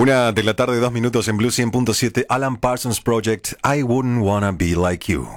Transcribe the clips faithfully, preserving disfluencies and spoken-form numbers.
Una de la tarde, dos minutos en Blue cien punto siete, Alan Parsons Project, I Wouldn't Wanna Be Like You.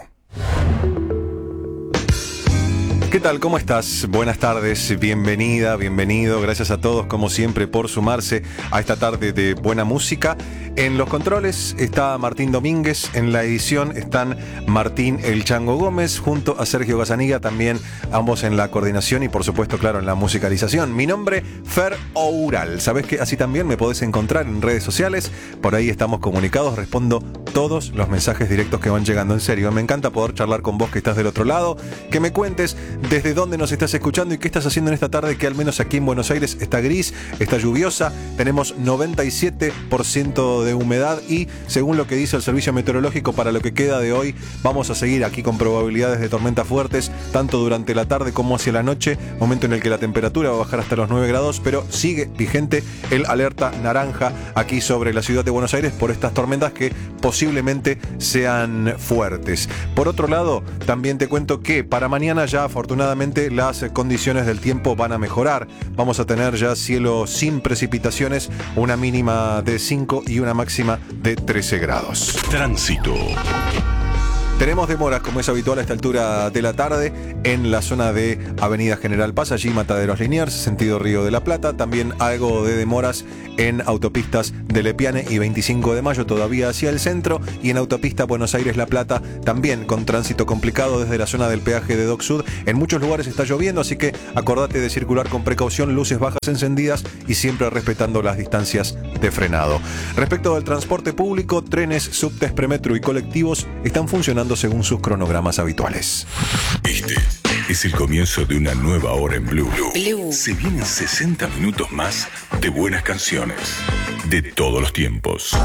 ¿Qué tal? ¿Cómo estás? Buenas tardes, bienvenida, bienvenido. Gracias a todos, como siempre, por sumarse a esta tarde de buena música. En los controles está Martín Domínguez, en la edición están Martín El Chango Gómez, junto a Sergio Gazzaniga, también ambos en la coordinación y, por supuesto, claro, en la musicalización. Mi nombre, Fer Oural. Sabés que así también me podés encontrar en redes sociales, por ahí estamos comunicados, respondo todos los mensajes directos que van llegando. En serio, me encanta poder charlar con vos que estás del otro lado, que me cuentes desde dónde nos estás escuchando y qué estás haciendo en esta tarde que al menos aquí en Buenos Aires está gris, está lluviosa, tenemos noventa y siete por ciento de humedad y según lo que dice el servicio meteorológico para lo que queda de hoy vamos a seguir aquí con probabilidades de tormentas fuertes tanto durante la tarde como hacia la noche, momento en el que la temperatura va a bajar hasta los nueve grados, pero sigue vigente el alerta naranja aquí sobre la ciudad de Buenos Aires por estas tormentas que posiblemente sean fuertes. Por otro lado, también te cuento que para mañana ya afortunadamente las condiciones del tiempo van a mejorar. Vamos a tener ya cielo sin precipitaciones, una mínima de cinco y una máxima de trece grados. Tránsito. Tenemos demoras, como es habitual a esta altura de la tarde, en la zona de Avenida General Paz, allí Mataderos Liniers, sentido Río de la Plata. También algo de demoras en autopistas de Lepiane y veinticinco de mayo, todavía hacia el centro. Y en autopista Buenos Aires-La Plata, también con tránsito complicado desde la zona del peaje de Dock Sud. En muchos lugares está lloviendo, así que acordate de circular con precaución, luces bajas encendidas y siempre respetando las distancias de frenado. Respecto del transporte público, trenes, subtes, premetro y colectivos están funcionando según sus cronogramas habituales. Este es el comienzo de una nueva hora en Blue. Blue. Se vienen sesenta minutos más de buenas canciones de todos los tiempos.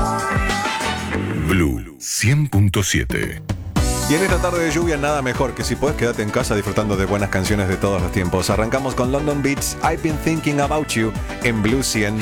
Blue cien punto siete. Y en esta tarde de lluvia nada mejor que si podés quedarte en casa disfrutando de buenas canciones de todos los tiempos. Arrancamos con London Beats, I've Been Thinking About You en Blue cien.